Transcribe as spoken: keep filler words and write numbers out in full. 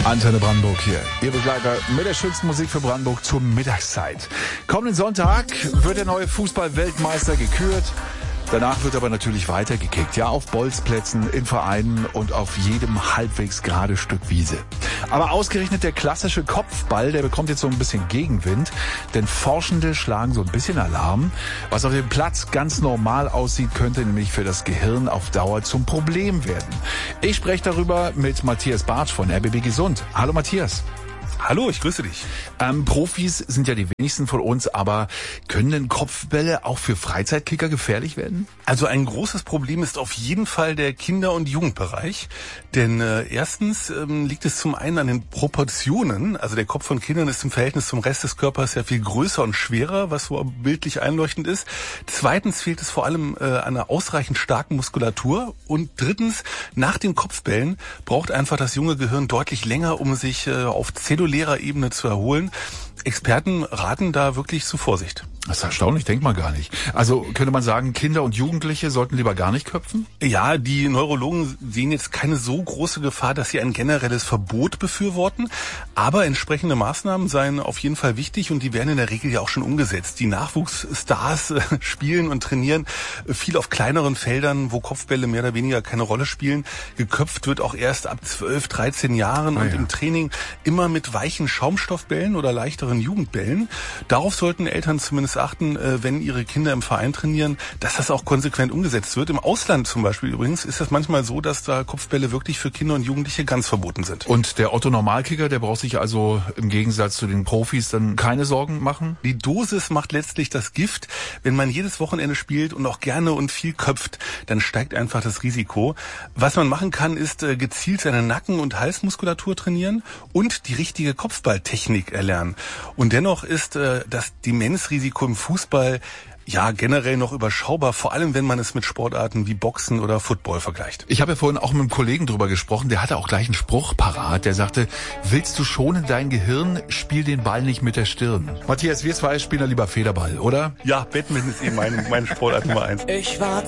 Antenne Brandenburg hier. Ihr Begleiter mit der schönsten Musik für Brandenburg zur Mittagszeit. Kommenden Sonntag wird der neue Fußball-Weltmeister gekürt. Danach wird aber natürlich weitergekickt. Ja, auf Bolzplätzen, in Vereinen und auf jedem halbwegs gerade Stück Wiese. Aber ausgerechnet der klassische Kopfball, der bekommt jetzt so ein bisschen Gegenwind. Denn Forschende schlagen so ein bisschen Alarm. Was auf dem Platz ganz normal aussieht, könnte nämlich für das Gehirn auf Dauer zum Problem werden. Ich spreche darüber mit Matthias Bartsch von R B B Gesund. Hallo Matthias. Hallo, ich grüße dich. Ähm, Profis sind ja die wenigsten von uns, aber können denn Kopfbälle auch für Freizeitkicker gefährlich werden? Also ein großes Problem ist auf jeden Fall der Kinder- und Jugendbereich. Denn äh, erstens ähm, liegt es zum einen an den Proportionen. Also der Kopf von Kindern ist im Verhältnis zum Rest des Körpers ja viel größer und schwerer, was so bildlich einleuchtend ist. Zweitens fehlt es vor allem äh, an einer ausreichend starken Muskulatur. Und drittens, nach den Kopfbällen braucht einfach das junge Gehirn deutlich länger, um sich äh, auf zellulärer Ebene zu erholen. Experten raten da wirklich zu Vorsicht. Das ist erstaunlich, denkt man gar nicht. Also könnte man sagen, Kinder und Jugendliche sollten lieber gar nicht köpfen? Ja, die Neurologen sehen jetzt keine so große Gefahr, dass sie ein generelles Verbot befürworten. Aber entsprechende Maßnahmen seien auf jeden Fall wichtig und die werden in der Regel ja auch schon umgesetzt. Die Nachwuchsstars äh, spielen und trainieren viel auf kleineren Feldern, wo Kopfbälle mehr oder weniger keine Rolle spielen. Geköpft wird auch erst ab zwölf, dreizehn Jahren ah, und ja. im Training immer mit weichen Schaumstoffbällen oder leichteren Jugendbällen. Darauf sollten Eltern zumindest achten, wenn ihre Kinder im Verein trainieren, dass das auch konsequent umgesetzt wird. Im Ausland zum Beispiel übrigens ist das manchmal so, dass da Kopfbälle wirklich für Kinder und Jugendliche ganz verboten sind. Und der Otto-Normalkicker, der braucht sich also im Gegensatz zu den Profis dann keine Sorgen machen? Die Dosis macht letztlich das Gift. Wenn man jedes Wochenende spielt und auch gerne und viel köpft, dann steigt einfach das Risiko. Was man machen kann, ist gezielt seine Nacken- und Halsmuskulatur trainieren und die richtige Kopfballtechnik erlernen. Und dennoch ist das Demenzrisiko im Fußball ja generell noch überschaubar, vor allem wenn man es mit Sportarten wie Boxen oder Football vergleicht. Ich habe ja vorhin auch mit einem Kollegen drüber gesprochen, der hatte auch gleich einen Spruch parat, der sagte, willst du schonen dein Gehirn, spiel den Ball nicht mit der Stirn. Matthias, wir zwei spielen ja lieber Federball, oder? Ja, Badminton ist eben mein, mein Sportart Nummer eins. Ich war